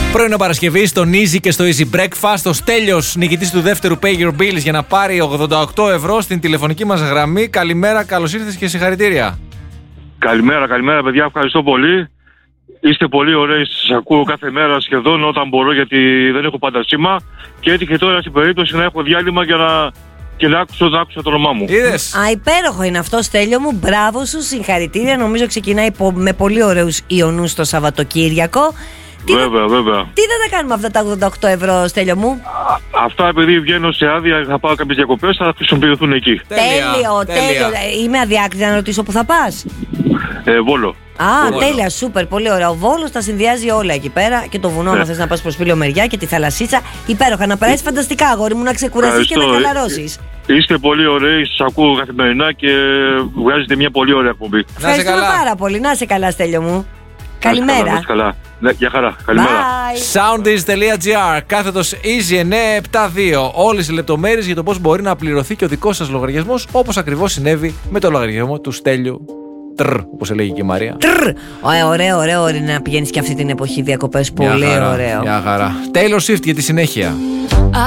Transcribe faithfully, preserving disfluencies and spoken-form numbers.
Πρωινό Παρασκευή στον Easy και στο Easy Breakfast. Ο Στέλιος, νικητής του δεύτερου Pay Your Bills, για να πάρει ογδόντα οκτώ ευρώ στην τηλεφωνική μας γραμμή. Καλημέρα, καλώς ήρθες και συγχαρητήρια. Καλημέρα, καλημέρα παιδιά, ευχαριστώ πολύ. Είστε πολύ ωραίοι, σας ακούω κάθε μέρα σχεδόν όταν μπορώ, γιατί δεν έχω πάντα σήμα. Και έτυχε τώρα στην περίπτωση να έχω διάλειμμα για να, και να άκουσα, να άκουσα το όνομά μου. Είδες. Α, υπέροχο είναι αυτό, Στέλιο μου. Μπράβο σου, συγχαρητήρια. Νομίζω ξεκινάει με πολύ ωραίους ιονούς το Σαββατοκύριακο. Τι βέβαια, θα, βέβαια. Τι θα τα κάνουμε αυτά τα ογδόντα οκτώ ευρώ, Στέλιο μου? Α, αυτά επειδή βγαίνω σε άδεια, θα πάω κάποιες διακοπές, θα χρησιμοποιηθούν εκεί. Τέλειο, τέλειο. Είμαι αδιάκριτη να ρωτήσω που θα πας. Ε, Βόλο. Α, Βόλο. τέλεια, σούπερ, πολύ ωραία. Ο Βόλος τα συνδυάζει όλα εκεί πέρα και το βουνό, Ναι. αν θες να πας προς Πύλιο Μεριά και τη θαλασσίτσα. Υπέροχα, να περάσεις φανταστικά, αγόρι μου, να ξεκουραστείς και να Ευχαριστώ. χαλαρώσεις. Είστε πολύ ωραίοι, σας ακούω καθημερινά και βγάζετε μια πολύ ωραία εκπομπή. Να σε Ευχαριστούμε καλά. πάρα πολύ. Να σε καλά, Στέλιο μου. Να είστε καλά, να Καλημέρα. είστε καλά. Ναι, γεια χαρά, καλημέρα. Bye. Soundease.gr, κάθετος Easy εννιακόσια εβδομήντα δύο. Όλες οι λεπτομέρειες για το πώς μπορεί να πληρωθεί και ο δικός σας λογαριασμός, όπως ακριβώς συνέβη με το λογαριασμό του Στέλιου Τρ, όπως έλεγε και η Μαρία. Τρρ. Ω, ωραίο, ωραίο είναι να πηγαίνεις και αυτή την εποχή διακοπές. Μια Πολύ χαρά, ωραίο. μια χαρά. Taylor Swift για τη συνέχεια.